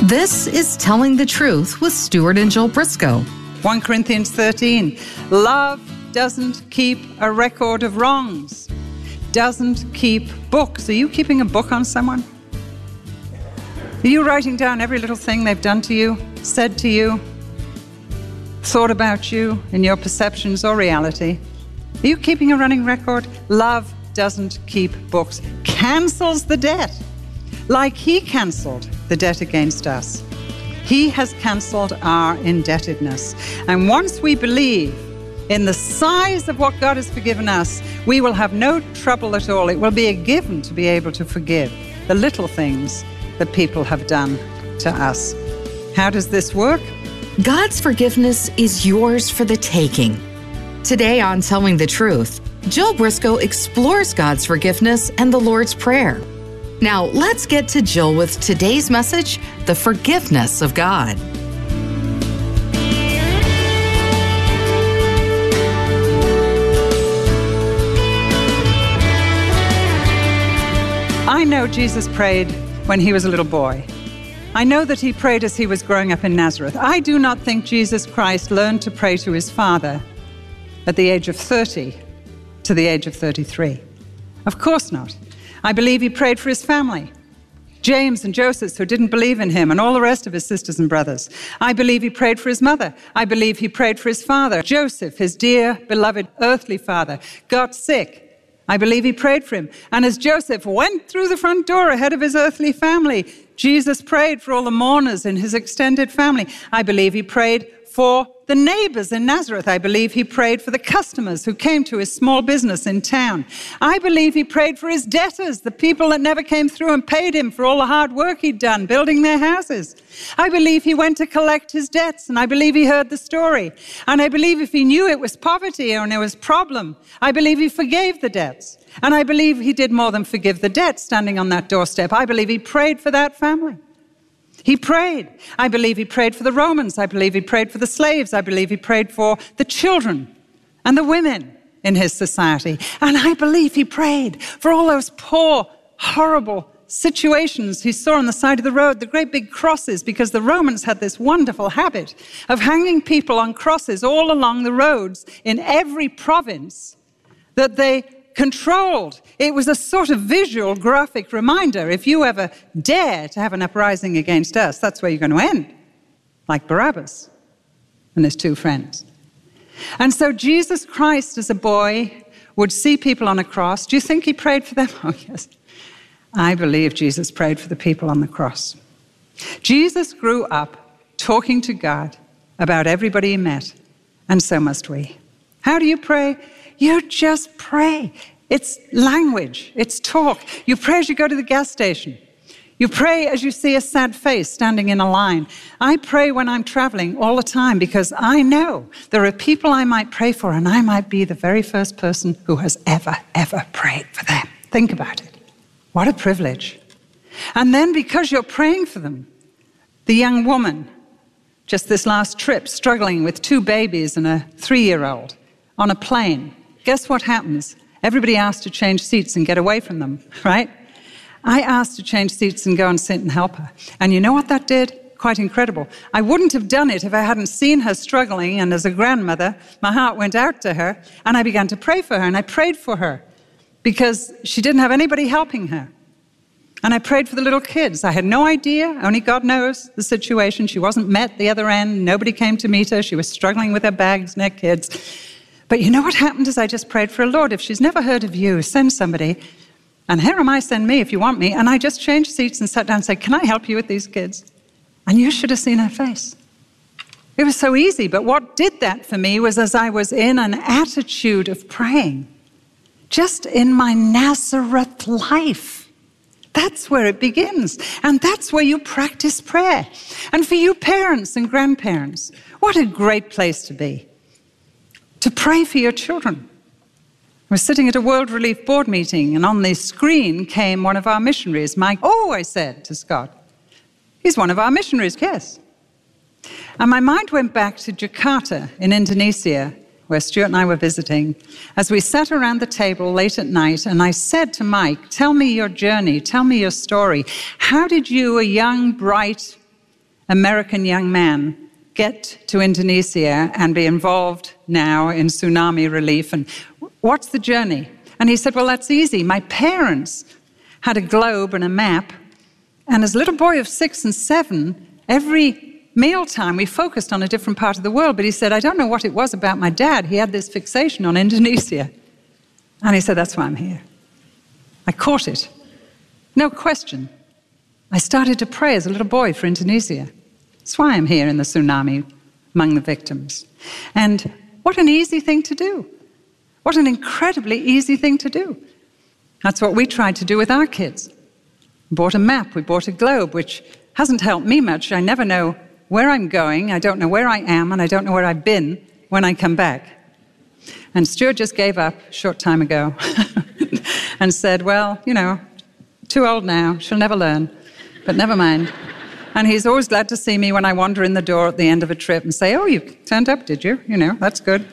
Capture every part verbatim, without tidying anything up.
This is Telling the Truth with Stuart and Jill Briscoe. First Corinthians thirteen, love doesn't keep a record of wrongs, doesn't keep books. Are you keeping a book on someone? Are you writing down every little thing they've done to you, said to you, thought about you in your perceptions or reality? Are you keeping a running record? Love doesn't keep books. Cancels the debt, like he canceled the debt against us. He has canceled our indebtedness. And once we believe in the size of what God has forgiven us, we will have no trouble at all. It will be a given to be able to forgive the little things that people have done to us. How does this work? God's forgiveness is yours for the taking. Today on Telling the Truth, Jill Briscoe explores God's forgiveness and the Lord's Prayer. Now, let's get to Jill with today's message, the forgiveness of God. I know Jesus prayed when he was a little boy. I know that he prayed as he was growing up in Nazareth. I do not think Jesus Christ learned to pray to his Father at the age of thirty to the age of thirty-three. Of course not. I believe he prayed for his family, James and Joseph, who didn't believe in him, and all the rest of his sisters and brothers. I believe he prayed for his mother. I believe he prayed for his father. Joseph, his dear, beloved earthly father, got sick. I believe he prayed for him. And as Joseph went through the front door ahead of his earthly family, Jesus prayed for all the mourners in his extended family. I believe he prayed for the neighbors in Nazareth. I believe he prayed for the customers who came to his small business in town. I believe he prayed for his debtors, the people that never came through and paid him for all the hard work he'd done building their houses. I believe he went to collect his debts, and I believe he heard the story. And I believe if he knew it was poverty or it was problem, I believe he forgave the debts. And I believe he did more than forgive the debt standing on that doorstep. I believe he prayed for that family. He prayed. I believe he prayed for the Romans. I believe he prayed for the slaves. I believe he prayed for the children and the women in his society. And I believe he prayed for all those poor, horrible situations he saw on the side of the road, the great big crosses, because the Romans had this wonderful habit of hanging people on crosses all along the roads in every province that they controlled. It was a sort of visual, graphic reminder. If you ever dare to have an uprising against us, that's where you're going to end, like Barabbas and his two friends. And so Jesus Christ, as a boy, would see people on a cross. Do you think he prayed for them? Oh, yes. I believe Jesus prayed for the people on the cross. Jesus grew up talking to God about everybody he met, and so must we. How do you pray? You just pray. It's language. It's talk. You pray as you go to the gas station. You pray as you see a sad face standing in a line. I pray when I'm traveling all the time because I know there are people I might pray for, and I might be the very first person who has ever, ever prayed for them. Think about it. What a privilege. And then because you're praying for them, the young woman, just this last trip, struggling with two babies and a three-year-old on a plane, guess what happens? Everybody asked to change seats and get away from them, right? I asked to change seats and go and sit and help her. And you know what that did? Quite incredible. I wouldn't have done it if I hadn't seen her struggling, and as a grandmother, my heart went out to her, and I began to pray for her, and I prayed for her because she didn't have anybody helping her. And I prayed for the little kids. I had no idea, only God knows the situation. She wasn't met at the other end. Nobody came to meet her. She was struggling with her bags and her kids. But you know what happened is I just prayed for her, Lord, if she's never heard of you, send somebody. And here am I, send me if you want me. And I just changed seats and sat down and said, can I help you with these kids? And you should have seen her face. It was so easy. But what did that for me was as I was in an attitude of praying, just in my Nazareth life. That's where it begins. And that's where you practice prayer. And for you parents and grandparents, what a great place to be. To pray for your children. I was sitting at a World Relief Board meeting, and on the screen came one of our missionaries, Mike. Oh, I said to Scott, he's one of our missionaries, yes. And my mind went back to Jakarta in Indonesia, where Stuart and I were visiting, as we sat around the table late at night, and I said to Mike, tell me your journey, tell me your story. How did you, a young, bright, American young man get to Indonesia and be involved now in tsunami relief. And what's the journey? And he said, well, that's easy. My parents had a globe and a map. And as a little boy of six and seven, every mealtime we focused on a different part of the world. But he said, I don't know what it was about my dad. He had this fixation on Indonesia. And he said, that's why I'm here. I caught it. No question. I started to pray as a little boy for Indonesia. That's why I'm here in the tsunami among the victims. And what an easy thing to do. What an incredibly easy thing to do. That's what we tried to do with our kids. We bought a map, we bought a globe, which hasn't helped me much. I never know where I'm going, I don't know where I am, and I don't know where I've been when I come back. And Stuart just gave up a short time ago and said, well, you know, too old now, she'll never learn, but never mind. And he's always glad to see me when I wander in the door at the end of a trip and say, oh, you turned up, did you? You know, that's good.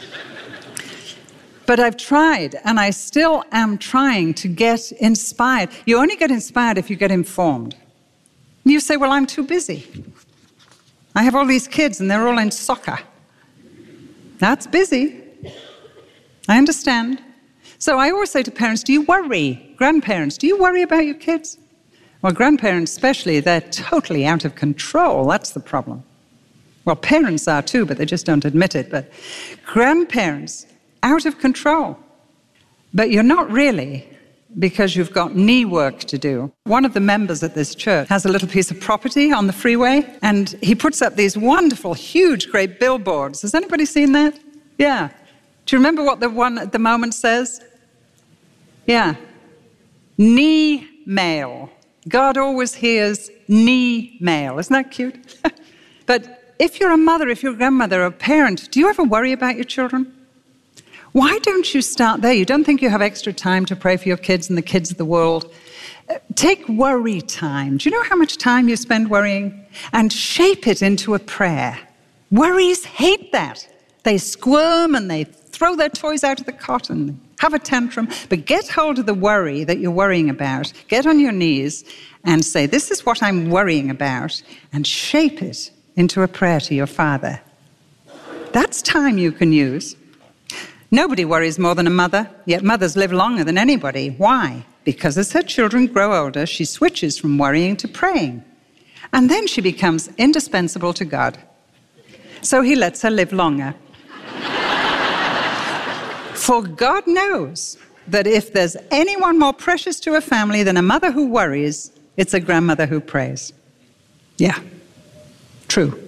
But I've tried, and I still am trying to get inspired. You only get inspired if you get informed. You say, well, I'm too busy. I have all these kids, and they're all in soccer. That's busy. I understand. So I always say to parents, do you worry? Grandparents, do you worry about your kids? Well, grandparents especially, they're totally out of control. That's the problem. Well, parents are too, but they just don't admit it. But grandparents, out of control. But you're not really, because you've got knee work to do. One of the members at this church has a little piece of property on the freeway, and he puts up these wonderful, huge, great billboards. Has anybody seen that? Yeah. Do you remember what the one at the moment says? Yeah. Knee mail. God always hears knee mail. Isn't that cute? But if you're a mother, if you're a grandmother, or a parent, do you ever worry about your children? Why don't you start there? You don't think you have extra time to pray for your kids and the kids of the world? Take worry time. Do you know how much time you spend worrying? And shape it into a prayer. Worries hate that. They squirm and they throw their toys out of the cot and have a tantrum. But get hold of the worry that you're worrying about. Get on your knees and say, this is what I'm worrying about, and shape it into a prayer to your Father. That's time you can use. Nobody worries more than a mother, yet mothers live longer than anybody. Why? Because as her children grow older, she switches from worrying to praying. And then she becomes indispensable to God. So he lets her live longer. For God knows that if there's anyone more precious to a family than a mother who worries, it's a grandmother who prays. Yeah, true.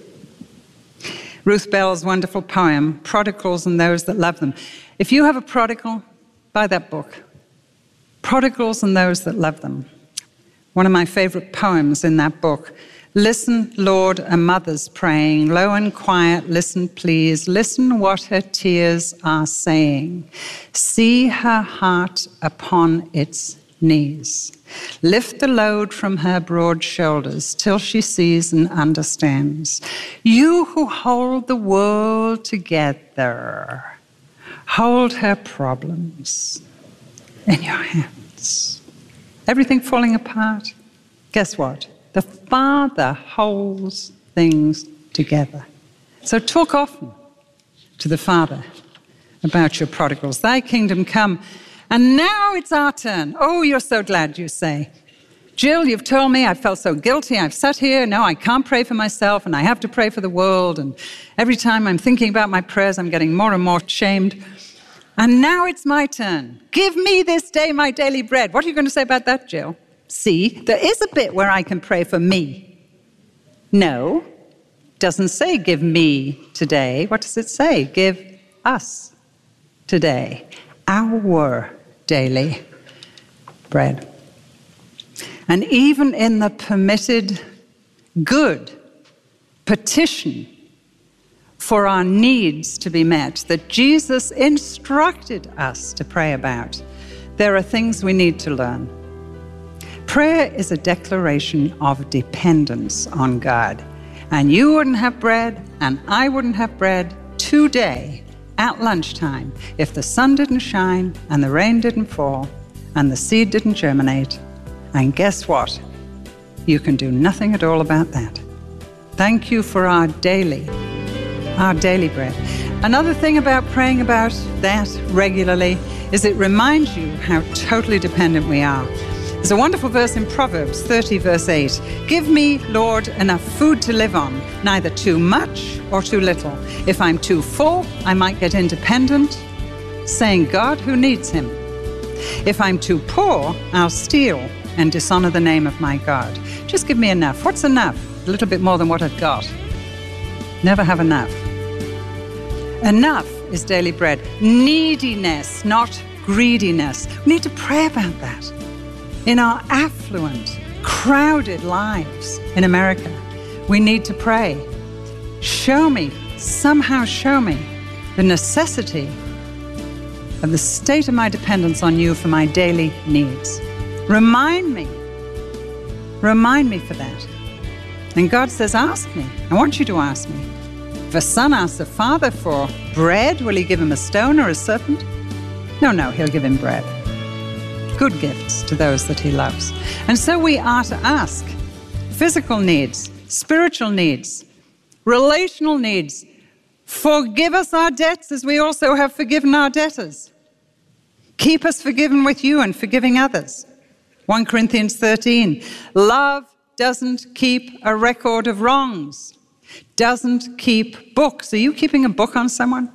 Ruth Bell's wonderful poem, Prodigals and Those That Love Them. If you have a prodigal, buy that book. Prodigals and Those That Love Them. One of my favorite poems in that book. Listen, Lord, a mother's praying. Low and quiet, listen, please. Listen what her tears are saying. See her heart upon its knees. Lift the load from her broad shoulders till she sees and understands. You who hold the world together, hold her problems in your hands. Everything falling apart, guess what? The Father holds things together. So talk often to the Father about your prodigals. Thy kingdom come. And now it's our turn. Oh, you're so glad, you say. Jill, you've told me I felt so guilty. I've sat here. No, I can't pray for myself, and I have to pray for the world. And every time I'm thinking about my prayers, I'm getting more and more shamed. And now it's my turn. Give me this day my daily bread. What are you going to say about that, Jill? See, there is a bit where I can pray for me. No, doesn't say give me today. What does it say? Give us today our daily bread. And even in the permitted good petition for our needs to be met that Jesus instructed us to pray about, there are things we need to learn. Prayer is a declaration of dependence on God. And you wouldn't have bread, and I wouldn't have bread today at lunchtime if the sun didn't shine, and the rain didn't fall, and the seed didn't germinate. And guess what? You can do nothing at all about that. Thank you for our daily, our daily bread. Another thing about praying about that regularly is it reminds you how totally dependent we are. There's a wonderful verse in Proverbs thirty, verse eight. Give me, Lord, enough food to live on, neither too much or too little. If I'm too full, I might get independent, saying, God, who needs him? If I'm too poor, I'll steal and dishonor the name of my God. Just give me enough. What's enough? A little bit more than what I've got. Never have enough. Enough is daily bread. Neediness, not greediness. We need to pray about that. In our affluent, crowded lives in America, we need to pray. Show me, somehow show me, the necessity of the state of my dependence on you for my daily needs. Remind me. Remind me for that. And God says, ask me. I want you to ask me. If a son asks a father for bread, will he give him a stone or a serpent? No, no, he'll give him bread. Good gifts to those that he loves. And so we are to ask physical needs, spiritual needs, relational needs. Forgive us our debts as we also have forgiven our debtors. Keep us forgiven with you and forgiving others. First Corinthians thirteen, love doesn't keep a record of wrongs, doesn't keep books. Are you keeping a book on someone?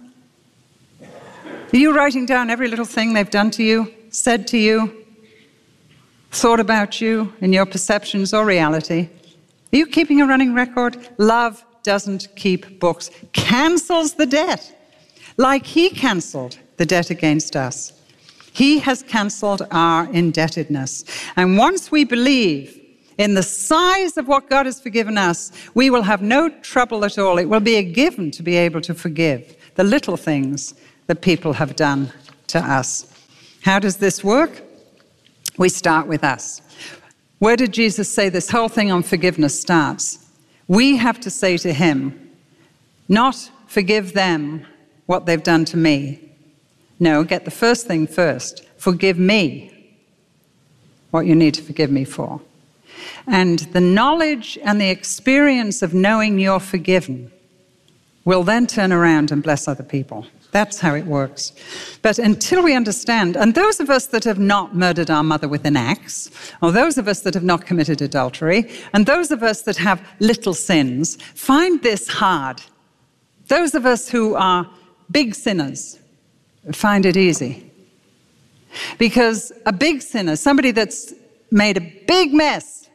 Are you writing down every little thing they've done to you, said to you, thought about you in your perceptions or reality? Are you keeping a running record? Love doesn't keep books, cancels the debt, like he canceled the debt against us. He has canceled our indebtedness. And once we believe in the size of what God has forgiven us, we will have no trouble at all. It will be a given to be able to forgive the little things that people have done to us. How does this work? We start with us. Where did Jesus say this whole thing on forgiveness starts? We have to say to him, not forgive them what they've done to me. No, get the first thing first. Forgive me what you need to forgive me for. And the knowledge and the experience of knowing you're forgiven will then turn around and bless other people. That's how it works. But until we understand, and those of us that have not murdered our mother with an axe, or those of us that have not committed adultery, and those of us that have little sins, find this hard. Those of us who are big sinners find it easy. Because a big sinner, somebody that's made a big mess,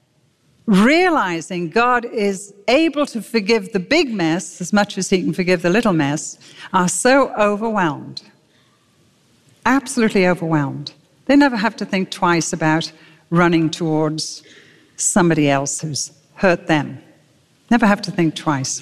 realizing God is able to forgive the big mess as much as he can forgive the little mess, are so overwhelmed, absolutely overwhelmed. They never have to think twice about running towards somebody else who's hurt them. Never have to think twice.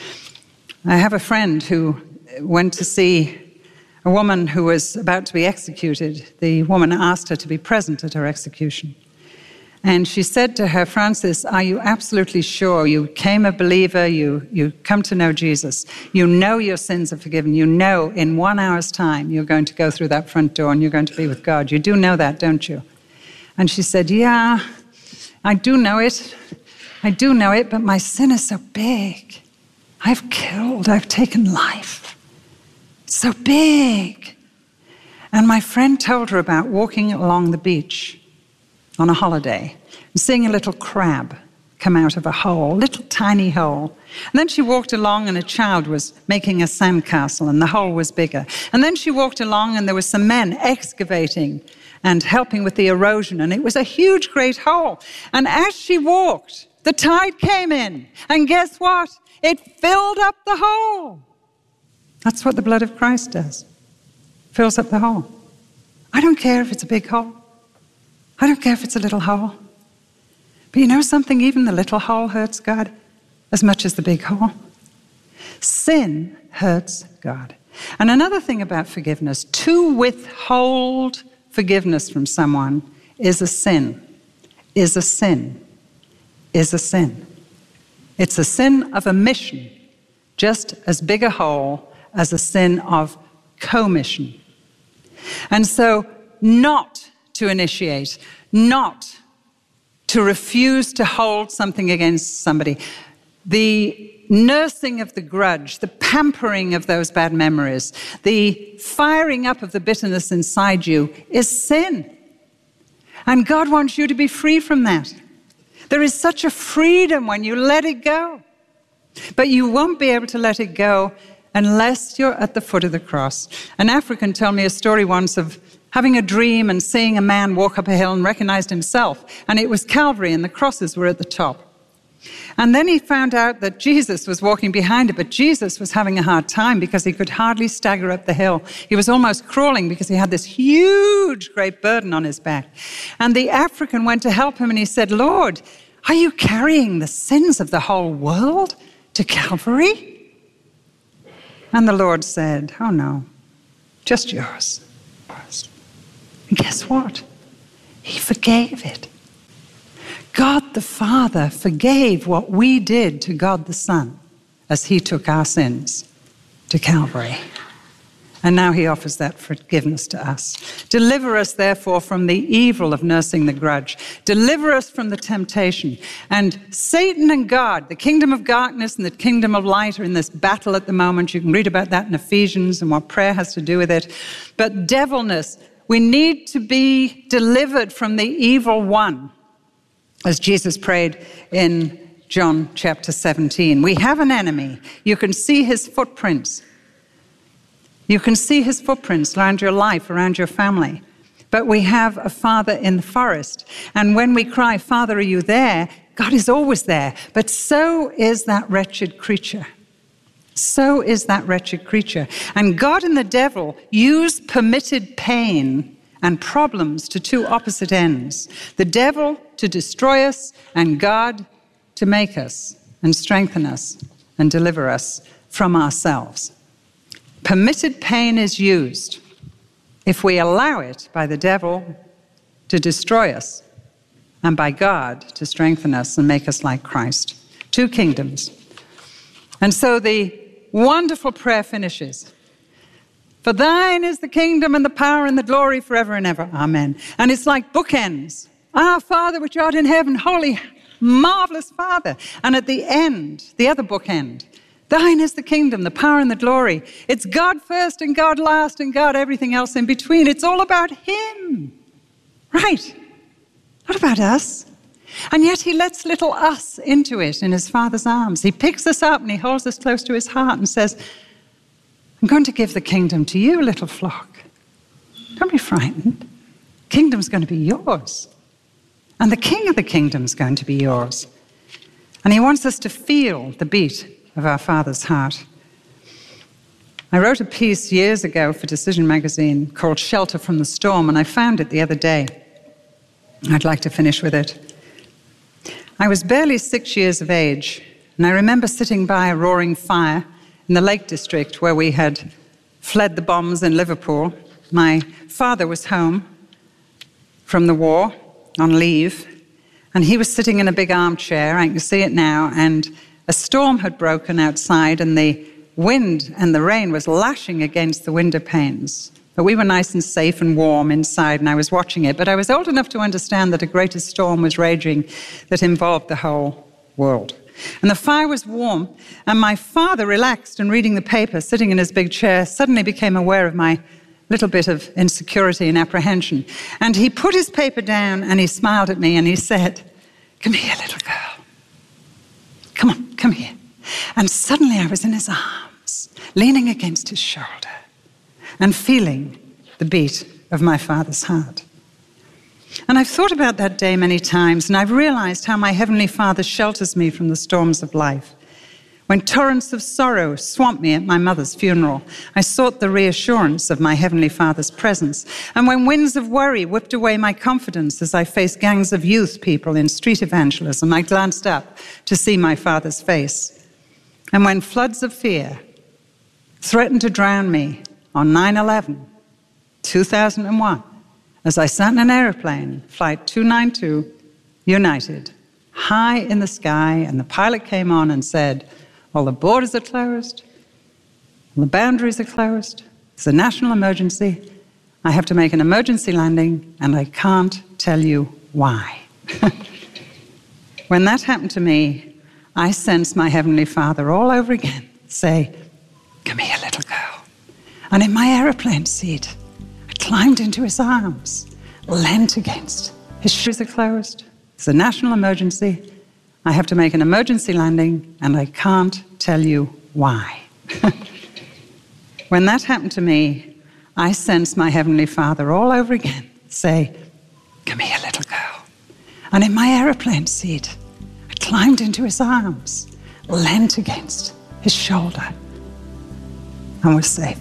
I have a friend who went to see a woman who was about to be executed. The woman asked her to be present at her execution. And she said to her, Francis, are you absolutely sure you became a believer, you, you come to know Jesus, you know your sins are forgiven, you know in one hour's time you're going to go through that front door and you're going to be with God. You do know that, don't you? And she said, yeah, I do know it. I do know it, but my sin is so big. I've killed, I've taken life. It's so big. And my friend told her about walking along the beach on a holiday and seeing a little crab come out of a hole, little tiny hole. And then she walked along and a child was making a sandcastle and the hole was bigger. And then she walked along and there were some men excavating and helping with the erosion, and it was a huge, great hole. And as she walked, the tide came in, and guess what? It filled up the hole. That's what the blood of Christ does. Fills up the hole. I don't care if it's a big hole. I don't care if it's a little hole. But you know something? Even the little hole hurts God as much as the big hole. Sin hurts God. And another thing about forgiveness, to withhold forgiveness from someone is a sin, is a sin, is a sin. It's a sin of omission, just as big a hole as a sin of commission. And so not to initiate, not to refuse to hold something against somebody, the nursing of the grudge, the pampering of those bad memories, the firing up of the bitterness inside you is sin. And God wants you to be free from that. There is such a freedom when you let it go. But you won't be able to let it go unless you're at the foot of the cross. An African told me a story once of having a dream and seeing a man walk up a hill and recognized himself. And it was Calvary and the crosses were at the top. And then he found out that Jesus was walking behind it, but Jesus was having a hard time because he could hardly stagger up the hill. He was almost crawling because he had this huge, great burden on his back. And the African went to help him and he said, "Lord, are you carrying the sins of the whole world to Calvary?" And the Lord said, "Oh no, just yours." And guess what? He forgave it. God the Father forgave what we did to God the Son as he took our sins to Calvary. And now he offers that forgiveness to us. Deliver us, therefore, from the evil of nursing the grudge. Deliver us from the temptation. And Satan and God, the kingdom of darkness and the kingdom of light, are in this battle at the moment. You can read about that in Ephesians and what prayer has to do with it. But devilness, we need to be delivered from the evil one, as Jesus prayed in John chapter seventeen. We have an enemy. You can see his footprints. You can see his footprints around your life, around your family. But we have a Father in the forest. And when we cry, "Father, are you there?" God is always there. But so is that wretched creature. So is that wretched creature. And God and the devil use permitted pain and problems to two opposite ends. The devil to destroy us, and God to make us and strengthen us and deliver us from ourselves. Permitted pain is used if we allow it by the devil to destroy us and by God to strengthen us and make us like Christ. Two kingdoms. And so the wonderful prayer finishes. "For thine is the kingdom and the power and the glory forever and ever. Amen." And it's like bookends. "Our Father which art in heaven, holy, marvelous Father." And at the end, the other bookend, "Thine is the kingdom, the power and the glory." It's God first and God last and God everything else in between. It's all about him. Right? Not about us. And yet he lets little us into it in his Father's arms. He picks us up and he holds us close to his heart and says, "I'm going to give the kingdom to you, little flock. Don't be frightened. Kingdom's going to be yours. And the king of the kingdom's going to be yours." And he wants us to feel the beat of our Father's heart. I wrote a piece years ago for Decision Magazine called "Shelter from the Storm," and I found it the other day. I'd like to finish with it. I was barely six years of age, and I remember sitting by a roaring fire in the Lake District where we had fled the bombs in Liverpool. My father was home from the war on leave, and he was sitting in a big armchair. I can see it now, and a storm had broken outside, and the wind and the rain was lashing against the window panes. But we were nice and safe and warm inside, and I was watching it. But I was old enough to understand that a greater storm was raging that involved the whole world. And the fire was warm, and my father, relaxed and reading the paper, sitting in his big chair, suddenly became aware of my little bit of insecurity and apprehension. And he put his paper down, and he smiled at me, and he said, "Come here, little girl. Come on, come here." And suddenly I was in his arms, leaning against his shoulder, and feeling the beat of my Father's heart. And I've thought about that day many times, and I've realized how my Heavenly Father shelters me from the storms of life. When torrents of sorrow swamped me at my mother's funeral, I sought the reassurance of my Heavenly Father's presence. And when winds of worry whipped away my confidence as I faced gangs of youth people in street evangelism, I glanced up to see my Father's face. And when floods of fear threatened to drown me on nine eleven, two thousand one, as I sat in an airplane, flight two ninety-two, United, high in the sky, and the pilot came on and said, "All the borders are closed, all the boundaries are closed, it's a national emergency, I have to make an emergency landing, and I can't tell you why." When that happened to me, I sense my Heavenly Father all over again say, "Come here, little girl." And in my aeroplane seat, I climbed into his arms, leant against. His shoes are closed. It's a national emergency. I have to make an emergency landing, and I can't tell you why. When that happened to me, I sensed my Heavenly Father all over again say, "Come here, little girl." And in my aeroplane seat, I climbed into his arms, leant against his shoulder, and was safe.